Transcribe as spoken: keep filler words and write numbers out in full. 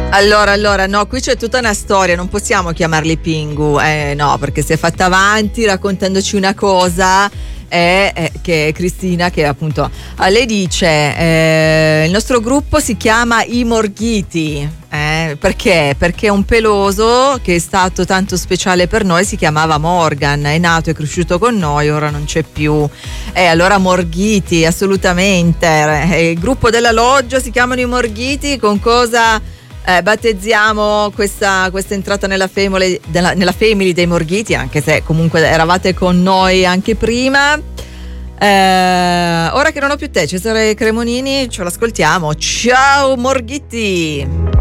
Allora, allora, no, qui c'è tutta una storia, non possiamo chiamarli Pingu, eh, no, perché si è fatta avanti raccontandoci una cosa, eh, eh, che è Cristina, che appunto a lei dice, eh, il nostro gruppo si chiama I Morghiti, eh, perché? Perché un peloso che è stato tanto speciale per noi si chiamava Morgan, è nato e cresciuto con noi, ora non c'è più. E eh, allora Morghiti, assolutamente, eh, il gruppo della loggia si chiamano I Morghiti, con cosa... Eh, battezziamo questa, questa entrata nella family, della, nella family dei Morghiti, anche se comunque eravate con noi anche prima. Eh, ora che non ho più te, Cesare Cremonini, ce l'ascoltiamo. Ciao Morghiti!